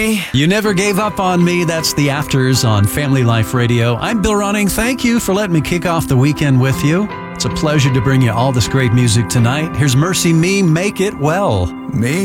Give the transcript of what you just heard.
You never gave up on me. That's the Afters on Family Life Radio. I'm Bill Running. Thank you for letting me kick off the weekend with you. It's a pleasure to bring you all this great music tonight. Here's Mercy Me, Make It Well. Me?